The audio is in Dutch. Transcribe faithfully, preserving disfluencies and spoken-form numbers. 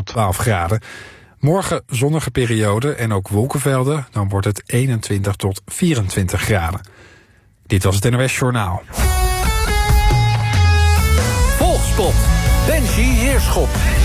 tot twaalf graden. Morgen zonnige periode en ook wolkenvelden. Dan wordt het eenentwintig tot vierentwintig graden. Dit was het N O S Journaal. Volkspot. Benji Heerschop.